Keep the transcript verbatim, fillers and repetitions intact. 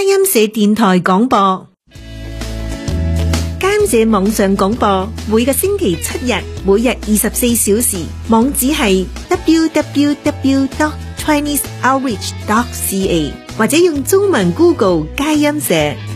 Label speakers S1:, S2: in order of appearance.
S1: 佳音社電台廣播。佳音社網上廣播，每個星期七日，每日二十四小時，網址係 double-u double-u double-u dot chinese outreach dot c a， 或者用中文 Google 佳音社。